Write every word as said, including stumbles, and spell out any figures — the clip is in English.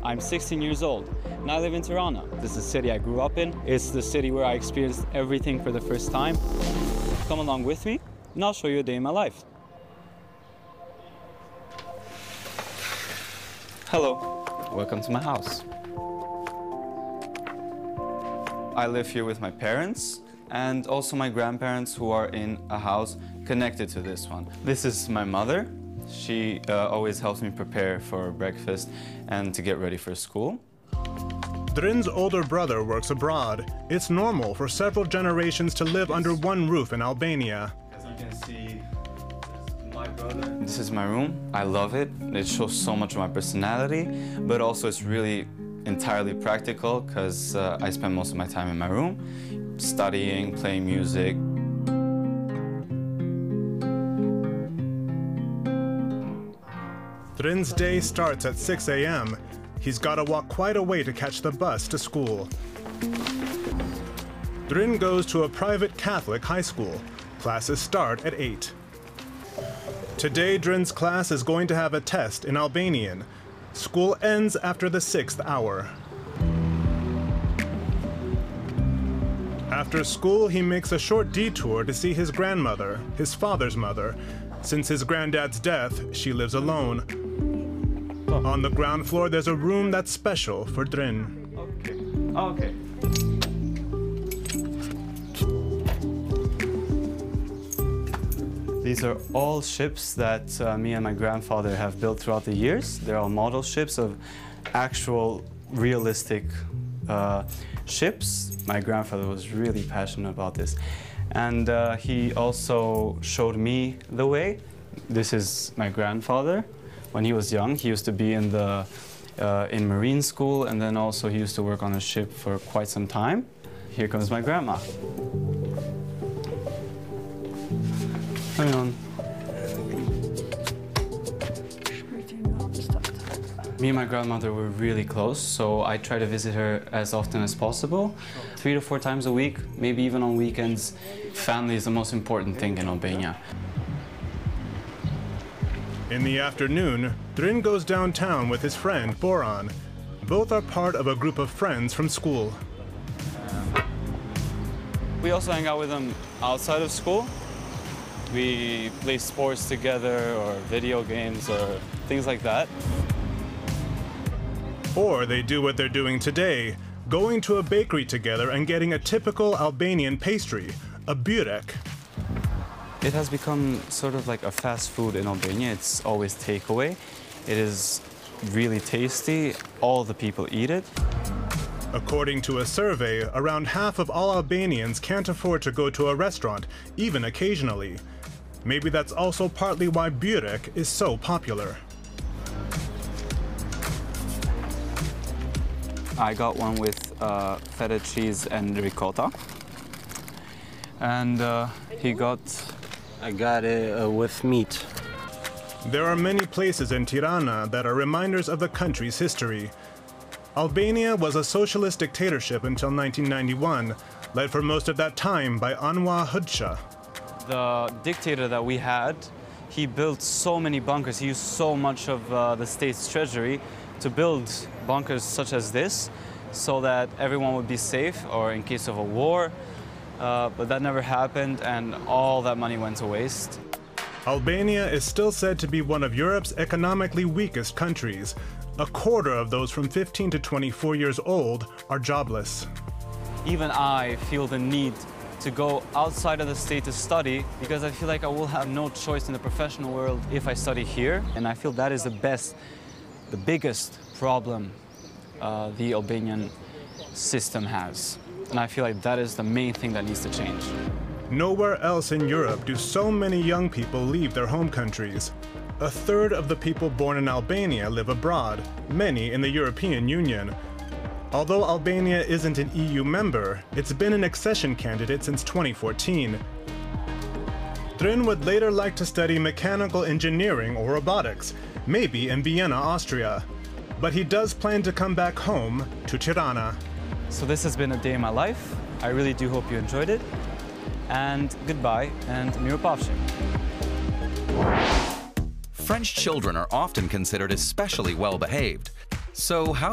I'm sixteen years old, and I live in Tirana. This is the city I grew up in. It's the city where I experienced everything for the first time. Come along with me, and I'll show you a day in my life. Hello, welcome to my house. I live here with my parents and also my grandparents who are in a house connected to this one. This is my mother. She uh, always helps me prepare for breakfast and to get ready for school. Drin's older brother works abroad. It's normal for several generations to live under one roof in Albania. As you can see, this is my brother. This is my room. I love it. It shows so much of my personality, but also it's really entirely practical because uh, I spend most of my time in my room, studying, playing music. Drin's day starts at six A M He's got to walk quite a way to catch the bus to school. Drin goes to a private Catholic high school. Classes start at eight. Today, Drin's class is going to have a test in Albanian. School ends after the sixth hour. After school, he makes a short detour to see his grandmother, his father's mother. Since his granddad's death, she lives alone. On the ground floor, there's a room that's special for Drin. Okay. Okay. These are all ships that uh, me and my grandfather have built throughout the years. They're all model ships of actual, realistic uh, ships. My grandfather was really passionate about this. And uh, he also showed me the way. This is my grandfather. When he was young, he used to be in the uh, in marine school, and then also he used to work on a ship for quite some time. Here comes my grandma. Hang on. Me and my grandmother were really close, so I try to visit her as often as possible. Three to four times a week, maybe even on weekends. Family is the most important thing in Albania. In the afternoon, Drin goes downtown with his friend, Boran. Both are part of a group of friends from school. We also hang out with them outside of school. We play sports together, or video games, or things like that. Or they do what they're doing today, going to a bakery together and getting a typical Albanian pastry, a börek. It has become sort of like a fast food in Albania. It's always takeaway. It is really tasty. All the people eat it. According to a survey, around half of all Albanians can't afford to go to a restaurant, even occasionally. Maybe that's also partly why börek is so popular. I got one with uh, feta cheese and ricotta. And uh, he got... I got it uh, with meat. There are many places in Tirana that are reminders of the country's history. Albania was a socialist dictatorship until nineteen ninety-one, led for most of that time by Anwar Hoxha. The dictator that we had, he built so many bunkers. He used so much of uh, the state's treasury to build bunkers such as this, so that everyone would be safe, or in case of a war. Uh, but that never happened, and all that money went to waste. Albania is still said to be one of Europe's economically weakest countries. A quarter of those from fifteen to twenty-four years old are jobless. Even I feel the need to go outside of the state to study, because I feel like I will have no choice in the professional world if I study here. And I feel that is the best, the biggest problem uh, the Albanian system has. And I feel like that is the main thing that needs to change. Nowhere else in Europe do so many young people leave their home countries. A third of the people born in Albania live abroad, many in the European Union. Although Albania isn't an E U member, it's been an accession candidate since twenty fourteen. Drin would later like to study mechanical engineering or robotics, maybe in Vienna, Austria. But he does plan to come back home to Tirana. So this has been a day in my life. I really do hope you enjoyed it. And goodbye, and miropavshim. French children are often considered especially well-behaved. So how